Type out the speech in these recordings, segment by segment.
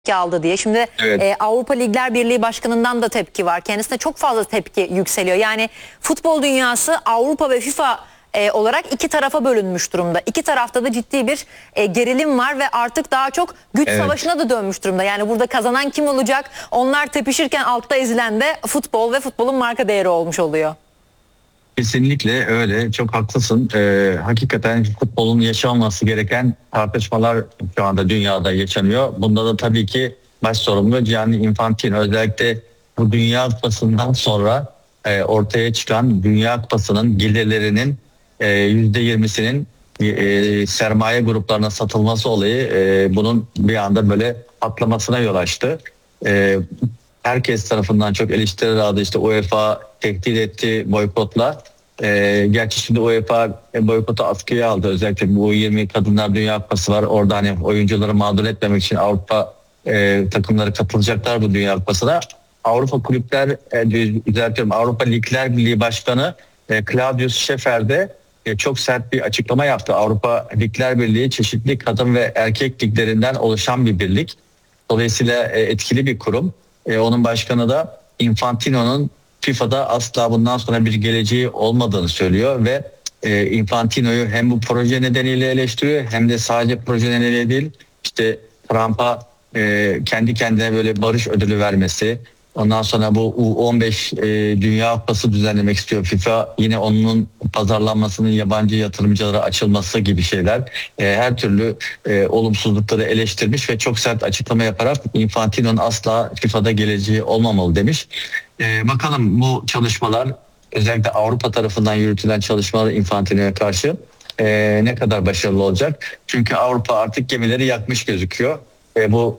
aldı diye. Şimdi Evet. Avrupa Ligler Birliği Başkanı'ndan da tepki var. Kendisine çok fazla tepki yükseliyor. Yani futbol dünyası Avrupa ve FIFA olarak iki tarafa bölünmüş durumda. İki tarafta da ciddi bir gerilim var ve artık daha çok güç Evet. savaşına da dönmüş durumda. Yani burada kazanan kim olacak? Onlar tepişirken altta ezilen de futbol ve futbolun marka değeri olmuş oluyor. Kesinlikle öyle. Çok haklısın. Hakikaten futbolun yaşanması gereken tartışmalar şu anda dünyada yaşanıyor. Bunda da tabii ki baş sorumlu Gianni Infantino. Özellikle bu Dünya Kupası'ndan sonra ortaya çıkan Dünya Kupası'nın gelirlerinin %20'sinin sermaye gruplarına satılması olayı bunun bir anda böyle patlamasına yol açtı. Herkes tarafından çok eleştiri aldı. İşte UEFA tehdit etti boykotla. Gerçi şimdi UEFA boykotu askıya aldı. Özellikle bu 20 Kadınlar Dünya Kupası var. Orada hani oyuncuları mağdur etmemek için Avrupa takımları katılacaklar bu Dünya Kupası'na. Avrupa Kulüpler düzeltiyorum, Avrupa Ligler Birliği Başkanı Claudius Schäfer de çok sert bir açıklama yaptı. Avrupa Ligler Birliği çeşitli kadın ve erkek liglerinden oluşan bir birlik. Dolayısıyla etkili bir kurum. Onun başkanı da Infantino'nun FIFA'da asla bundan sonra bir geleceği olmadığını söylüyor ve Infantino'yu hem bu proje nedeniyle eleştiriyor hem de sadece proje nedeniyle değil, işte Trump'a kendi kendine böyle barış ödülü vermesi, ondan sonra bu U15 Dünya Kupası düzenlemek istiyor FIFA, yine onun pazarlanmasının yabancı yatırımcılara açılması gibi şeyler, her türlü olumsuzlukları eleştirmiş ve çok sert açıklama yaparak Infantino'nun asla FIFA'da geleceği olmamalı demiş. Bakalım bu çalışmalar, özellikle Avrupa tarafından yürütülen çalışmalar Infantino'ya karşı ne kadar başarılı olacak? Çünkü Avrupa artık gemileri yakmış gözüküyor. Bu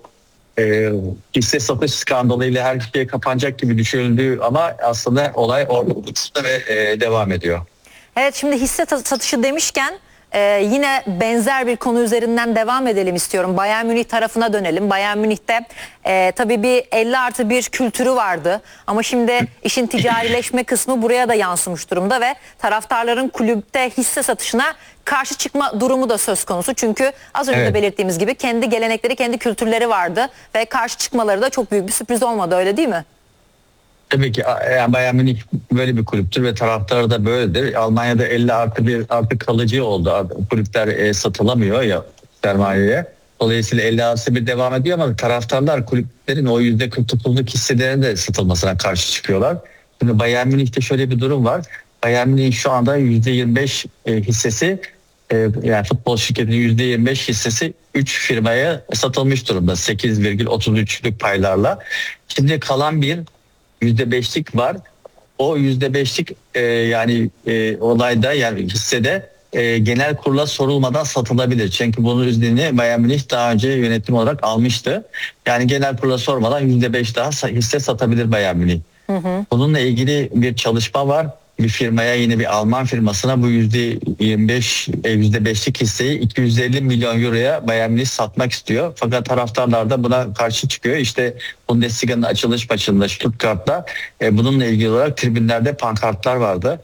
hisse satış skandalıyla her şey kapanacak gibi düşünüldü ama aslında olay orada ve devam ediyor. Evet, şimdi hisse satışı demişken yine benzer bir konu üzerinden devam edelim istiyorum. Bayern Münih tarafına dönelim. Bayern Münih'te tabii bir 50+1 kültürü vardı. Ama şimdi işin ticarileşme kısmı buraya da yansımış durumda ve taraftarların kulüpte hisse satışına karşı çıkma durumu da söz konusu. Çünkü az önce de belirttiğimiz gibi kendi gelenekleri, kendi kültürleri vardı ve karşı çıkmaları da çok büyük bir sürpriz olmadı, öyle değil mi? Tabii ki yani Bayern Münih böyle bir kulüptür ve taraftarı da böyledir. Almanya'da 50+1 artık kalıcı oldu. Kulüpler satılamıyor ya sermayeye. Dolayısıyla 50+1 devam ediyor ama taraftarlar kulüplerin o %49'luk hisselerinin de satılmasına karşı çıkıyorlar. Şimdi Bayern Münih'te şöyle bir durum var. Bayern Münih şu anda %25 hissesi, yani futbol şirketinin %25 hissesi 3 firmaya satılmış durumda. 8,33'lük paylarla. Şimdi kalan bir %5'lik var. O %5'lik olayda, yani hissede genel kurula sorulmadan satılabilir. Çünkü bunun iznini Bayern Münih daha önce yönetim olarak almıştı. Yani genel kurula sormadan %5 daha hisse satabilir Bayern Münih. Bununla ilgili bir çalışma var. Bir firmaya, yine bir Alman firmasına bu %5'lik hisseyi 250 milyon euroya Bayern Münih satmak istiyor. Fakat taraftarlar da buna karşı çıkıyor. İşte Bundesliga'nın açılış maçında Stuttgart'ta bununla ilgili olarak tribünlerde pankartlar vardı.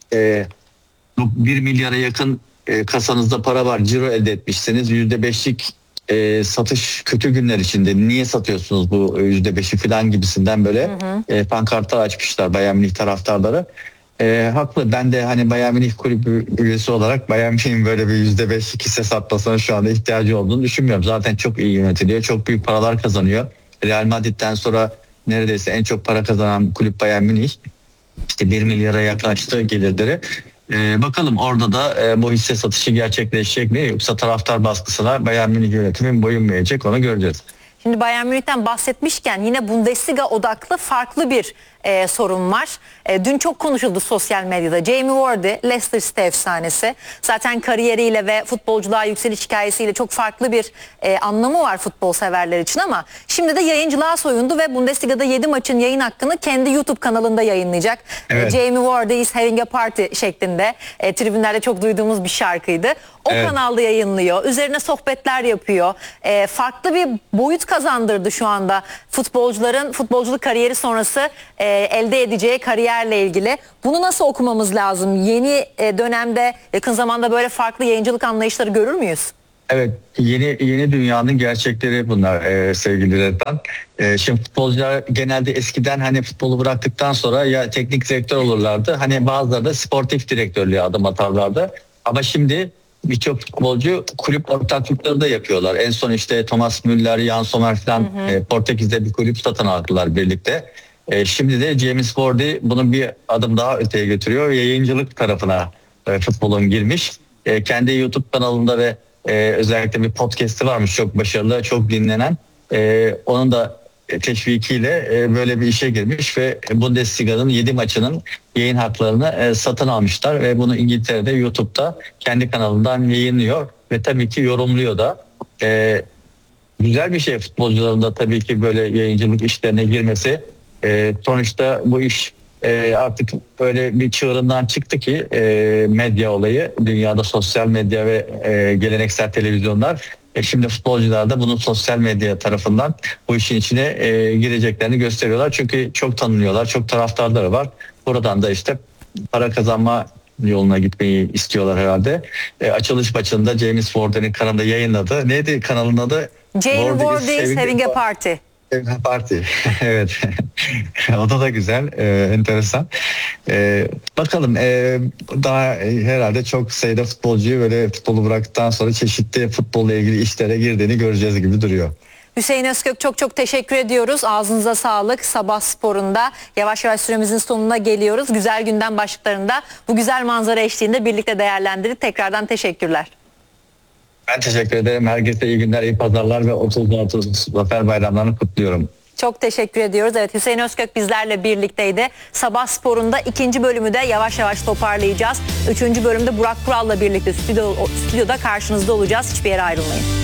1 milyara yakın kasanızda para var, ciro elde etmişsiniz. %5'lik satış kötü günler içinde. Niye satıyorsunuz bu %5'i falan gibisinden böyle pankartlar açmışlar Bayern Münih taraftarları. Haklı. Ben de hani Bayern Münih kulübü üyesi olarak Bayern Münih'in böyle bir %5'lik hisse satmasına şu anda ihtiyacı olduğunu düşünmüyorum. Zaten çok iyi yönetiliyor. Çok büyük paralar kazanıyor. Real Madrid'den sonra neredeyse en çok para kazanan kulüp Bayern Münih. İşte 1 milyara yaklaştı gelirleri. Bakalım orada da bu hisse satışı gerçekleşecek mi? Yoksa taraftar baskısına Bayern Münih yönetimi boyun mu eğecek, onu göreceğiz. Şimdi Bayern Münih'ten bahsetmişken yine Bundesliga odaklı farklı bir sorun var. Dün çok konuşuldu sosyal medyada. Jamie Vardy, Leicester City efsanesi. Zaten kariyeriyle ve futbolculuğa yükseliş hikayesiyle çok farklı bir anlamı var futbol severler için ama şimdi de yayıncılığa soyundu ve Bundesliga'da 7 maçın yayın hakkını kendi YouTube kanalında yayınlayacak. Evet. Jamie Vardy is having a party şeklinde tribünlerde çok duyduğumuz bir şarkıydı. O kanalda yayınlıyor. Üzerine sohbetler yapıyor. Farklı bir boyut kazandırdı şu anda futbolcuların futbolculuk kariyeri sonrası elde edeceği kariyerle ilgili. Bunu nasıl okumamız lazım? Yeni dönemde, yakın zamanda böyle farklı yayıncılık anlayışları görür müyüz? Evet, yeni dünyanın gerçekleri bunlar sevgili Reddan. Şimdi futbolcular genelde eskiden hani futbolu bıraktıktan sonra ya teknik direktör olurlardı. Hani bazıları da sportif direktörlüğe adım atarlardı. Ama şimdi birçok futbolcu kulüp ortaklıkları da yapıyorlar. En son işte Thomas Müller, Jan Sommer falan Portekiz'de bir kulüp satın aldılar birlikte. Şimdi de James Wardy bunun bir adım daha öteye götürüyor. Yayıncılık tarafına futbolun girmiş. Kendi YouTube kanalında ve özellikle bir podcast'i varmış, çok başarılı, çok dinlenen. Onun da teşvikiyle böyle bir işe girmiş ve Bundesliga'nın 7 maçının yayın haklarını satın almışlar ve bunu İngiltere'de YouTube'da kendi kanalından yayınlıyor ve tabii ki yorumluyor da. Güzel bir şey futbolcuların da tabii ki böyle yayıncılık işlerine girmesi. Sonuçta bu iş artık öyle bir çığırından çıktı ki medya olayı, dünyada sosyal medya ve geleneksel televizyonlar. Şimdi futbolcular da bunun sosyal medya tarafından bu işin içine gireceklerini gösteriyorlar. Çünkü çok tanınıyorlar, çok taraftarları var. Buradan da işte para kazanma yoluna gitmeyi istiyorlar herhalde. Açılış maçında James Warden'in kanalında yayınladı. Neydi kanalın adı? Jane Wardy is having a party. Parti. Evet. O da güzel, enteresan. Bakalım daha herhalde çok sayıda futbolcuyu böyle futbolu bıraktıktan sonra çeşitli futbolla ilgili işlere girdiğini göreceğiz gibi duruyor. Hüseyin Özkök, çok teşekkür ediyoruz. Ağzınıza sağlık. Sabah sporunda yavaş yavaş süremizin sonuna geliyoruz. Güzel gündem başlıklarında bu güzel manzara eşliğinde birlikte değerlendirdik. Tekrardan teşekkürler. Ben teşekkür ederim. Herkese iyi günler, iyi pazarlar ve 36 Zafer Bayramlarını kutluyorum. Çok teşekkür ediyoruz. Evet, Hüseyin Özkök bizlerle birlikteydi. Sabah sporunda 2. bölümü de yavaş yavaş toparlayacağız. 3. bölümde Burak Kural'la birlikte stüdyoda karşınızda olacağız. Hiçbir yere ayrılmayın.